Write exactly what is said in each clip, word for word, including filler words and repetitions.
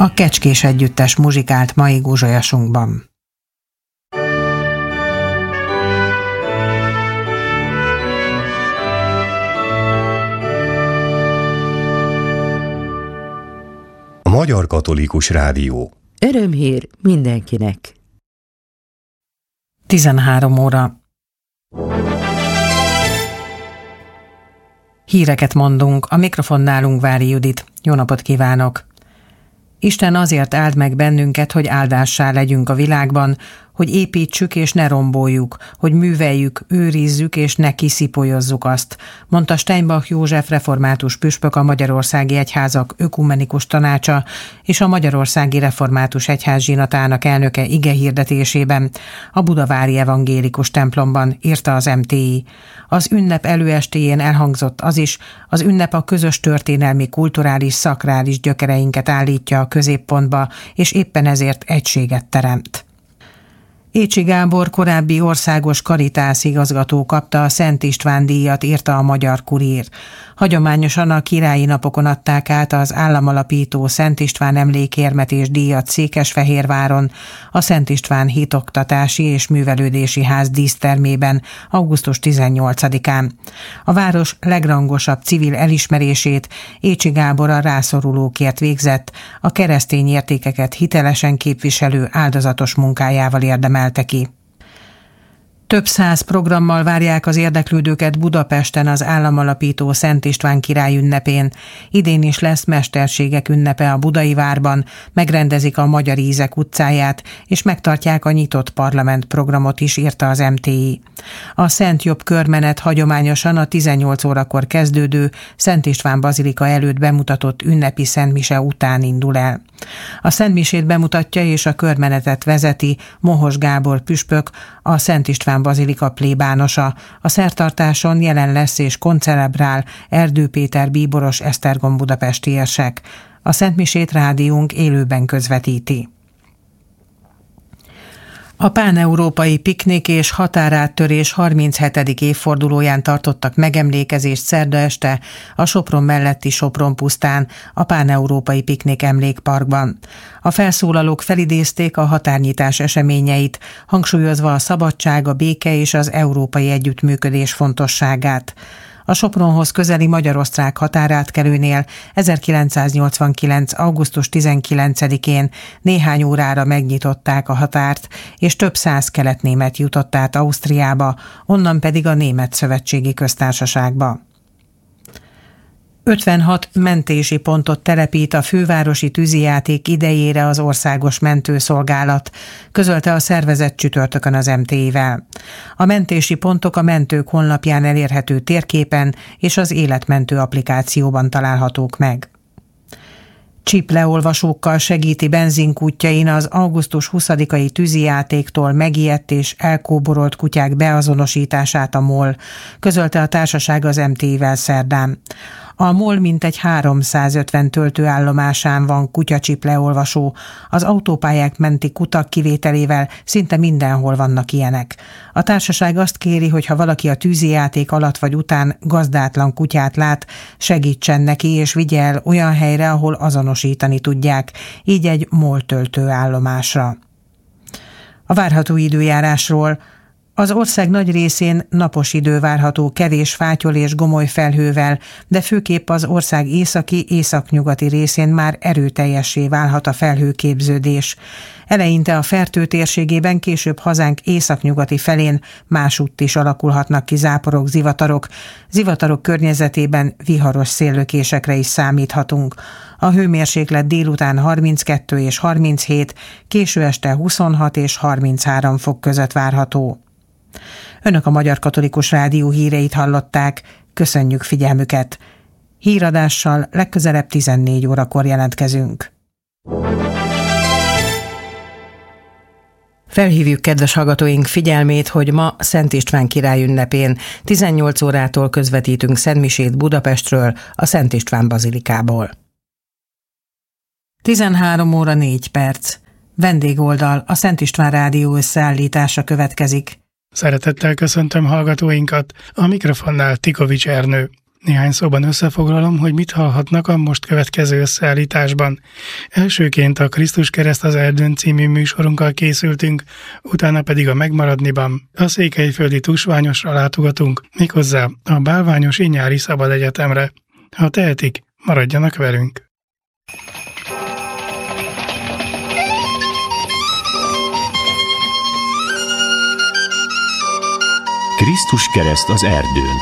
A Kecskés Együttes muzsikált mai guzsolyasunkban. A Magyar Katolikus Rádió. Örömhír mindenkinek. tizenhárom óra. Híreket mondunk, a mikrofonnál Ungvári Judit. Jó napot kívánok! Isten azért áld meg bennünket, hogy áldássá legyünk a világban, hogy építsük és ne romboljuk, hogy műveljük, őrizzük és ne kiszipolyozzuk azt, mondta Steinbach József református püspök, a Magyarországi Egyházak Ökumenikus Tanácsa és a Magyarországi Református Egyház zsinatának elnöke igehirdetésében a budavári evangélikus templomban, írta az em té i. Az ünnep előestéjén elhangzott az is, az ünnep a közös történelmi, kulturális, szakrális gyökereinket állítja a középpontba, és éppen ezért egységet teremt. Écsi Gábor korábbi országos Caritas igazgató kapta a Szent István díjat, írta a Magyar Kurír. Hagyományosan a királyi napokon adták át az államalapító Szent István emlékérmet és díjat Székesfehérváron, a Szent István hitoktatási és művelődési ház dísztermében augusztus tizennyolcadikán. A város legrangosabb civil elismerését Écsi Gábor a rászorulókért végzett, a keresztény értékeket hitelesen képviselő áldozatos munkájával érdemelte ki. Több száz programmal várják az érdeklődőket Budapesten az államalapító Szent István király ünnepén. Idén is lesz mesterségek ünnepe a Budai Várban, megrendezik a Magyar Ízek utcáját, és megtartják a nyitott parlament programot is, írta az em té i. A Szent Jobb körmenet hagyományosan a tizennyolc órakor kezdődő Szent István bazilika előtt bemutatott ünnepi szentmise után indul el. A szentmisét bemutatja és a körmenetet vezeti Mohos Gábor püspök, a Szent István bazilika plébánosa. A szertartáson jelen lesz és koncelebrál Erdő Péter bíboros esztergom budapesti érsek. A szentmisét rádiónk élőben közvetíti. A páneurópai piknik és határáttörés harminchetedik évfordulóján tartottak megemlékezést szerda este a Sopron melletti Sopron pusztán, a páneurópai piknik emlékparkban. A felszólalók felidézték a határnyitás eseményeit, hangsúlyozva a szabadság, a béke és az európai együttműködés fontosságát. A Sopronhoz közeli magyar-osztrák határátkelőnél ezerkilencszáznyolcvankilenc. augusztus tizenkilencedikén néhány órára megnyitották a határt, és több száz keletnémet jutott át Ausztriába, onnan pedig a Német Szövetségi Köztársaságba. ötvenhat mentési pontot telepít a fővárosi tűzijáték idejére az Országos Mentőszolgálat, közölte a szervezet csütörtökön az em té i-vel. A mentési pontok a mentők honlapján elérhető térképen és az Életmentő applikációban találhatók meg. Csipleolvasókkal segíti benzinkútjain az augusztus huszadikai tűzijátéktól megijedt és elkóborolt kutyák beazonosítását a MOL, közölte a társaság az em té i-vel szerdán. A MOL mintegy háromszázötven töltőállomásán van kutyacsipleolvasó, az autópályák menti kutak kivételével szinte mindenhol vannak ilyenek. A társaság azt kéri, hogy ha valaki a tűzijáték alatt vagy után gazdátlan kutyát lát, segítsen neki és vigye el olyan helyre, ahol azonosítani tudják, így egy MOL töltőállomásra. A várható időjárásról. Az ország nagy részén napos idő várható, kevés fátyol és gomoly felhővel, de főképp az ország északi, északnyugati részén már erőteljessé válhat a felhőképződés. Eleinte a Fertő térségében, később hazánk északnyugati felén másutt is alakulhatnak ki záporok, zivatarok. Zivatarok környezetében viharos széllökésekre is számíthatunk. A hőmérséklet délután harminckettő és harminchét, késő este huszonhat és harminchárom fok között várható. Önök a Magyar Katolikus Rádió híreit hallották, köszönjük figyelmüket. Híradással legközelebb tizennégy órakor jelentkezünk. Felhívjuk kedves hallgatóink figyelmét, hogy ma Szent István király ünnepén tizennyolc órától közvetítünk szentmisét Budapestről, a Szent István bazilikából. tizenhárom óra négy perc. Vendégoldal, a Szent István Rádió összeállítása következik. Szeretettel köszöntöm hallgatóinkat, a mikrofonnál Tikovics Ernő. Néhány szóban összefoglalom, hogy mit hallhatnak a most következő összeállításban. Elsőként a Krisztus kereszt az erdőn című műsorunkkal készültünk, utána pedig a Megmaradniban a székelyföldi tusványosra látogatunk, méghozzá a Bálványosi Nyári Szabad Egyetemre. Ha tehetik, maradjanak velünk! Krisztus kereszt az erdőn.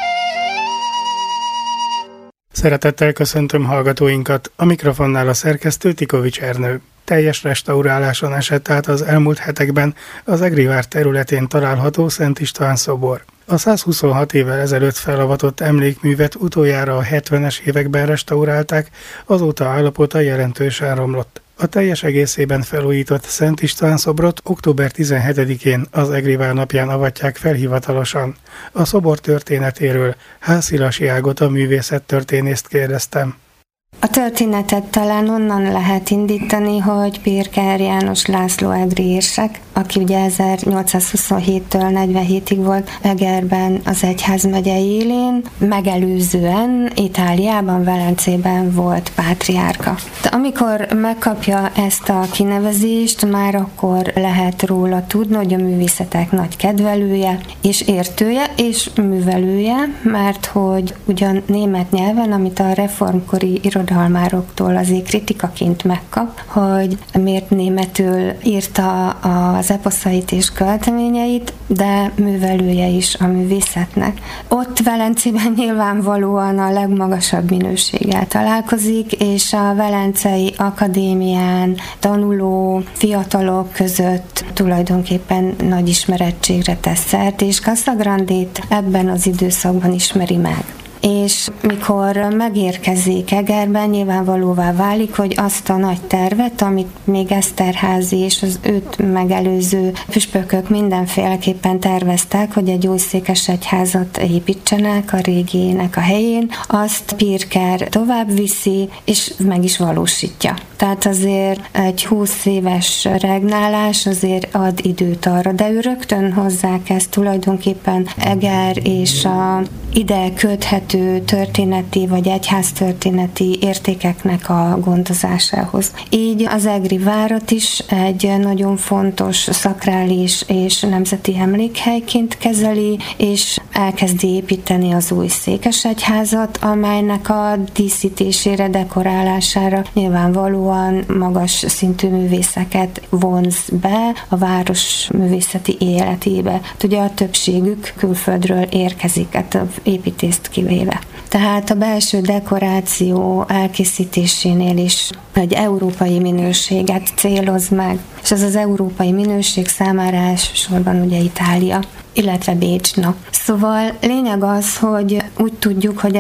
Szeretettel köszöntöm hallgatóinkat, a mikrofonnál a szerkesztő Tikovics Ernő. Teljes restauráláson esett át az elmúlt hetekben az Egri vár területén található Szent István szobor. A százhuszonhat évvel ezelőtt felavatott emlékművet utoljára a hetvenes években restaurálták, azóta állapota jelentősen romlott. A teljes egészében felújított Szent István szobrot október tizenhetedikén az Egri vár napján avatják fel hivatalosan. A szobor történetéről Hászilasi Ágot, a művészettörténészt kérdeztem. A történetet talán onnan lehet indítani, hogy Pirker János László egri érsek, aki ugye ezernyolcszázhuszonhéttől negyvenhétig volt Egerben az egyházmegye élén, megelőzően Itáliában, Velencében volt pátriárka. De amikor megkapja ezt a kinevezést, már akkor lehet róla tudni, hogy a művészetek nagy kedvelője, és értője, és művelője, mert hogy ugyan német nyelven, amit a reformkori irodalmároktól azért kritikaként megkap, hogy miért németül írta az eposzait és költeményeit, de művelője is a művészetnek. Ott Velencében nyilvánvalóan a legmagasabb minőséggel találkozik, és a Velencei Akadémián tanuló fiatalok között tulajdonképpen nagy ismerettségre tesz szert, és Casagrandét ebben az időszakban ismeri meg. És mikor megérkezik Egerben, nyilvánvalóvá válik, hogy azt a nagy tervet, amit még Eszterházy és az őt megelőző püspökök mindenféleképpen terveztek, hogy egy új székesegyházat építsenek a régiének a helyén, azt Pirker tovább viszi, és meg is valósítja. Tehát azért egy húsz éves regnálás azért ad időt arra, de ő rögtön hozzákezd tulajdonképpen Eger és a ide köthető történeti vagy egyháztörténeti értékeknek a gondozásához. Így az egri várat is egy nagyon fontos szakrális és nemzeti emlékhelyként kezeli, és elkezdi építeni az új székesegyházat, amelynek a díszítésére, dekorálására nyilvánvalóan magas szintű művészeket vonz be a város művészeti életébe. Ugye a többségük külföldről érkezik, hát a építést kivéve. Tehát a belső dekoráció elkészítésénél is egy európai minőséget céloz meg, és az az európai minőség számára elsősorban ugye Itália, illetve Bécsna. Szóval lényeg az, hogy úgy tudjuk, hogy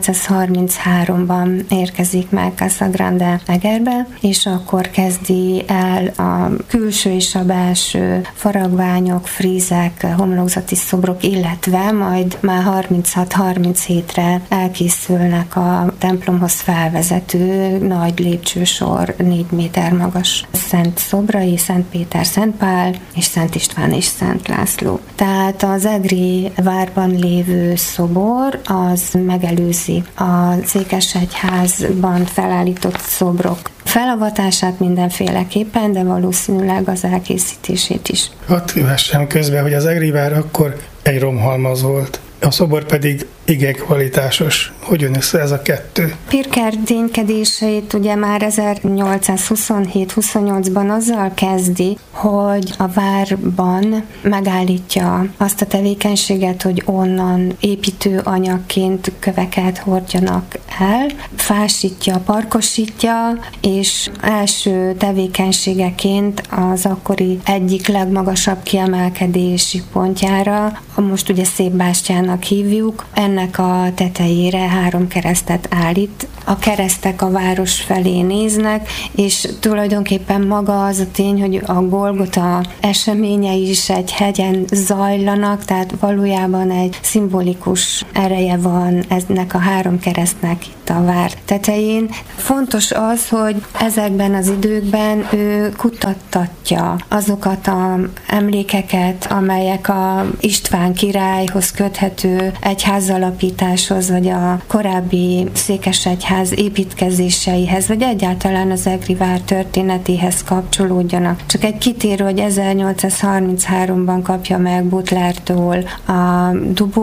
ezernyolcszázharmincháromban érkezik meg Casagrande Egerbe, és akkor kezdi el a külső és a belső faragványok, frízek, homlokzati szobrok, illetve majd már harminchat harminchétre elkészülnek a templomhoz felvezető nagy lépcsősor, négy méter magas szent szobrai, Szent Péter, Szent Pál, és Szent István és Szent László. Tehát az egri várban lévő szobor az megelőzi a székesegyházban felállított szobrok felavatását mindenféleképpen, de valószínűleg az elkészítését is. Hadd vessem közben, hogy az egri vár akkor egy romhalmaz volt, a szobor pedig igen kvalitásos. Hogy jön össze ez a kettő? Pirker ténykedéseit ugye már ezernyolcszázhuszonhét huszonnyolcban azzal kezdi, hogy a várban megállítja azt a tevékenységet, hogy onnan építőanyagként köveket hordjanak el, fásítja, parkosítja, és első tevékenységeként az akkori egyik legmagasabb kiemelkedési pontjára, most ugye Szép Bástyának hívjuk, ennek a tetejére három keresztet állít, a keresztek a város felé néznek, és tulajdonképpen maga az a tény, hogy a Golgota eseményei is egy hegyen zajlanak, tehát valójában egy szimbolikus ereje van ennek a három keresztnek itt a vár tetején. Fontos az, hogy ezekben az időkben ő kutattatja azokat az emlékeket, amelyek a István királyhoz köthető egyházalapításhoz, vagy a korábbi székesegyház építkezéseihez, vagy egyáltalán az egri vár történetéhez kapcsolódjanak. Csak egy kitérő, hogy ezernyolcszázharmincháromban kapja meg Butlertől a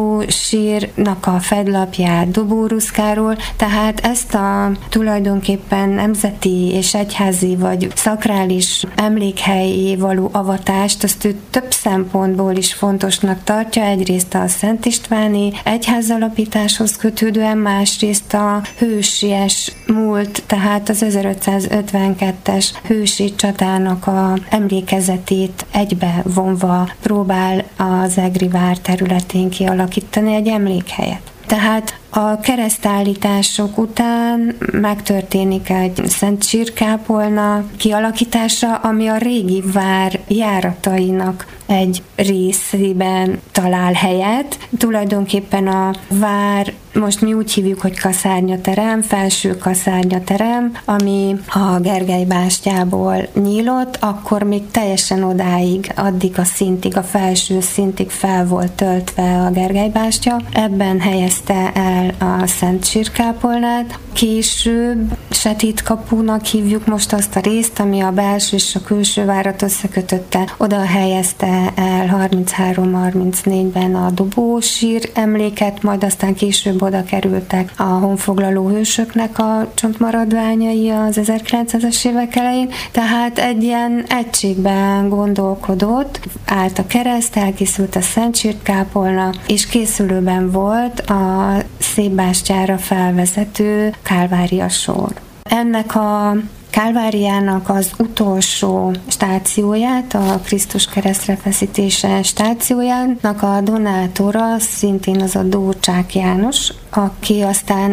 Dubó-sírnak a fedlapját Dubó-Ruszkáról, tehát ezt a tulajdonképpen nemzeti és egyházi vagy szakrális emlékhelyé való avatást, azt ő több szempontból is fontosnak tartja, egyrészt a Szent Istváni egyházalapításhoz kötődően, másrészt a hősies múlt, tehát az ezerötszázötvenkettes hősi csatának a emlékezetét egybe vonva próbál az egri vár területén kialakítani egy emlékhelyet. Tehát a keresztállítások után megtörténik egy Szent Sírkápolna kialakítása, ami a régi vár járatainak egy részében talál helyet. Tulajdonképpen a vár, most mi úgy hívjuk, hogy kaszárnyaterem, felső kaszárnyaterem, ami a Gergely bástyából nyílott, akkor még teljesen odáig, addig a szintig, a felső szintig fel volt töltve a Gergely bástya. Ebben helyezte el a Szent Sírkápolnát. Később Setítkapunak hívjuk most azt a részt, ami a belső és a külső várat összekötötte. Oda helyezte el harminchárom harmincnégyben a Dubó-sír emléket, majd aztán később oda kerültek a honfoglaló hősöknek a csontmaradványai az ezerkilencszázas évek elején, tehát egy ilyen egységben gondolkodott, állt a kereszt, elkészült a Szent Sírkápolna, és készülőben volt a Szépbástyára felvezető Kálvária sor. Ennek a Kálváriának az utolsó stációját, a Krisztus keresztre feszítése stációjának a donátora szintén az a Dórcsák János, aki aztán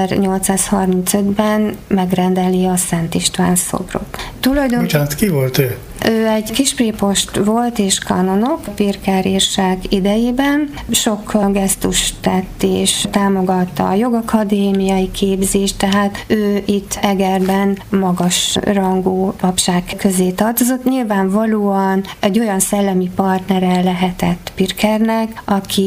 ezernyolcszázharmincötben megrendeli a Szent István szobrot. Tulajdon... Bocsánat, ki volt ő? Ő egy kisprepost volt és kanonok Pirkár érsek idejében. Sok gesztust tett és támogatta a jogakadémiai képzést, tehát ő itt Egerben magas rangú papság közé tartozott. Nyilvánvalóan egy olyan szellemi partnere lehetett Pirkernek,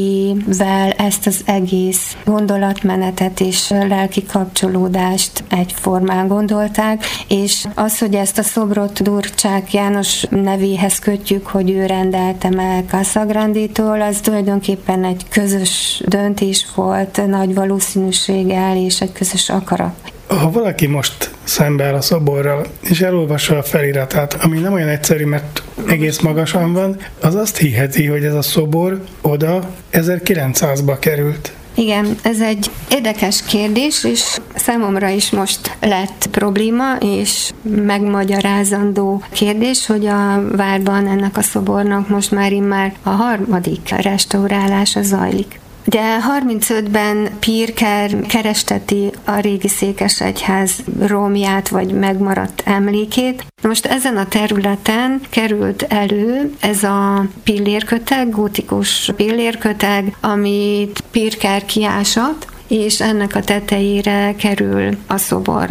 akivel ezt az egész gondolatmenetet és lelki kapcsolódást egyformán gondolták, és az, hogy ezt a szobrot Dórcsák János nevéhez kötjük, hogy ő rendelte meg Casagranditól, az tulajdonképpen egy közös döntés volt, nagy valószínűséggel, és egy közös akarat. Ha valaki most szembeáll a szoborral, és elolvassa a feliratát, ami nem olyan egyszerű, mert egész magasan van, az azt hiheti, hogy ez a szobor oda ezerkilencszázba került. Igen, ez egy érdekes kérdés, és számomra is most lett probléma, és megmagyarázandó kérdés, hogy a várban ennek a szobornak most már immár a harmadik restaurálása zajlik. Ugye harmincötben Pirker keresteti a régi székesegyház romját, vagy megmaradt emlékét. Most ezen a területen került elő ez a pillérköteg, gótikus pillérköteg, amit Pirker kiásott, és ennek a tetejére kerül a szobor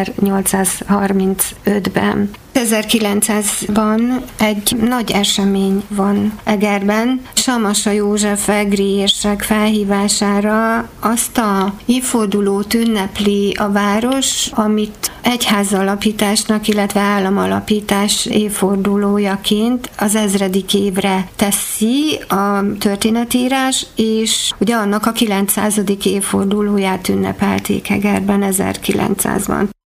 ezernyolcszázharmincötben. ezerkilencszázban egy nagy esemény van Egerben. Samasa József egri érsek felhívására azt a évfordulót ünnepli a város, amit egyházalapításnak, illetve államalapítás évfordulójaként az ezredik évre teszi a történetírás, és ugye annak a kilencszázadik évfordulóját ünnepelték Egerben ezerkilencszázban.